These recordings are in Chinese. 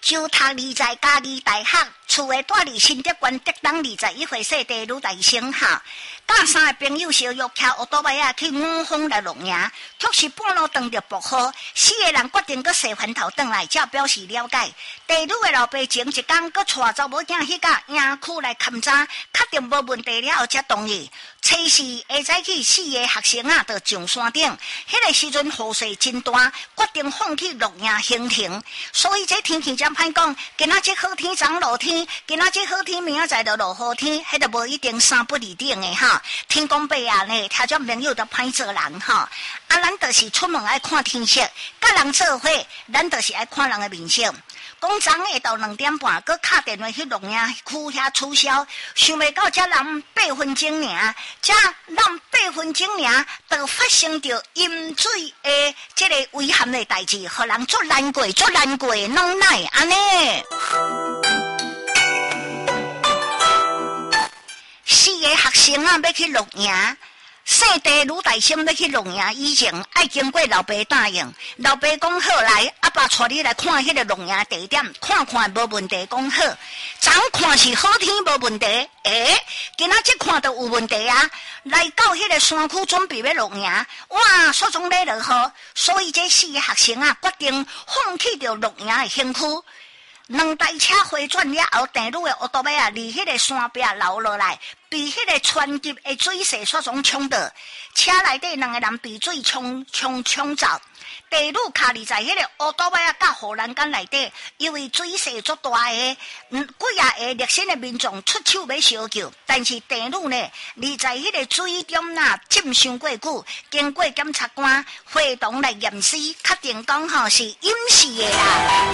就读在嘉义大学，厝诶住伫新德县德东21岁小弟女大生哈。甲3个朋友相约骑奥多麦去五峰来露营，却是半路撞着暴雨，4个人决定搁西翻头转来，才表示了解。地女的老爸前一天搁带查某囝去甲营区来勘察，确定无问题了后才同意。初4下早起4个学生就上山顶，迄个时阵雨势真大，决定放弃露营行程。所以这天气真歹讲，今仔日好天昨落天，今仔日好天明仔载就落雨天，迄个无一定三不二定的哈。天公伯啊呢，听种朋友都歹做人哈。咱就是出门爱看天色，甲人做伙，咱就是爱看人的面色。讲昨下到2点半，搁敲电话去露营区遐取消，想袂到才人8分钟尔，才人8分钟尔，就发生着饮水的这个危险的代志，互人足难过，拢奈安尼。4个学生要去露营。小弟女大生要去露营以前，爱经过老爸答应。老爸讲好来，阿爸带你来看迄个露营地点，看无问题。讲好，昨看是好天无问题，今仔日看都有问题啊！来到迄个山区准备要露营，哇，所中咧落雨，所以这4个学生决定放弃掉露营的兴趣。2台车回转了后，地女的奥多麦离迄个山壁流落来，被迄个湍急的水势所冲冲倒，车内底2个人被水冲走。地女卡伫在迄个奥多麦甲护栏杆内底，因为水势足大个，几啊个热心的民众出手要相救，但是地女呢，立在迄个水中浸伤过久，经过检察官会同来验尸，确定讲是淹死的啦。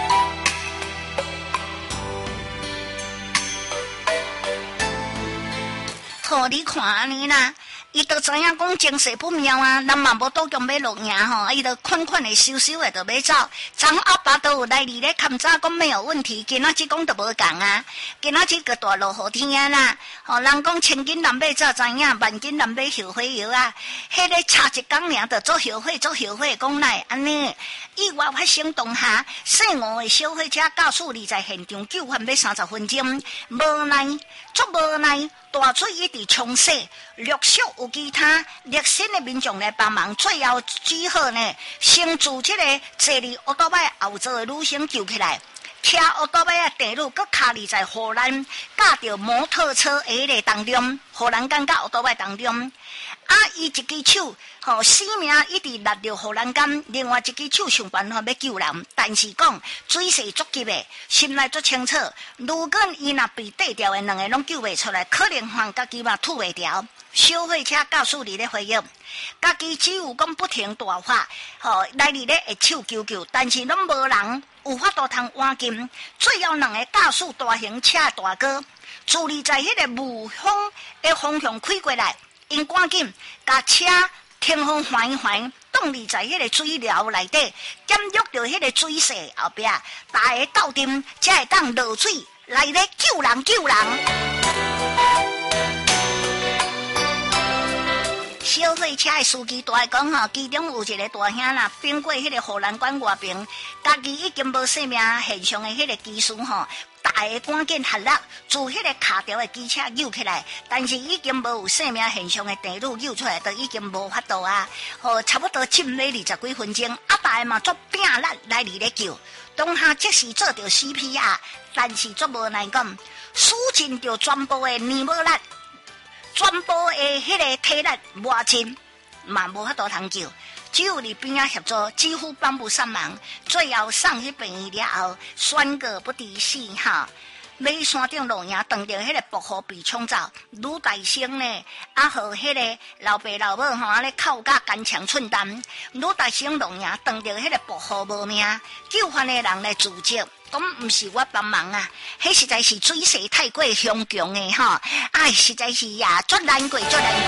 你看安尼啦，伊都知影讲精神不妙啊，咱嘛无倒强要露营吼，伊就款的收的就要走。昨阿爸都有来里咧勘察，讲没有问题，今仔日讲都无共啊，今仔日个大落雨天啦，人讲千斤难买早知影，万斤难买后悔药啊，迄个差一工尔就做后悔，讲来安尼。意外发生当下，姓吴的小火车驾驶离在现场救援要30分钟，无奈，足无奈。大水一直冲洗，陆续有其他热心的民众来帮忙，最后只好呢，先自这个坐伫奥多麦后座的女生救起来，骑奥多麦地女搁卡立在护栏，架着摩托车下个当中，护栏杆甲奥多麦当中。伊一只手死命一直勒着护栏杆，另外一只手想办法要救人，但是讲水势足急的，心内足清楚。如果伊若被缀掉的2个拢救袂出来，可能还家己嘛吐袂掉。小火车驾驶伫咧回应，家己只有讲不停大发，来伫咧下手救，但是拢无人有法度通挽进。最后2个驾驶大型车大哥，伫立在迄个雾风的方向开过来。因赶紧把车停风缓，挡立在迄个水流内底，减弱着迄个水势后壁，大家斗阵才会当落水来咧救人。小火车的司机大讲其中有一个大兄啦，经过迄个护栏管外边，家己已经无生命现象的迄个技术大家赶紧合力，自迄个卡条的机车救起来，但是已经无有生命现象的地女救出来，就已经无法度啊！差不多浸了20几分钟，大家嘛做拼力来咧救，当下即时做着 CPR， 但是足无奈讲，使尽着全部的念无力，全部的迄个体力磨尽，嘛无法度通救。只有你边啊协助，几乎帮不上忙。最后送去病院了后，宣告不敌死哈。要山顶露营，当着迄个暴雨被冲走，女大生呢，和迄个老爸老母安尼靠甲坚强寸担。女大生露营，当着迄个暴雨无命，救援的人来自责。讲唔是我帮忙啊，迄实在是水势太过凶强的实在是足难过。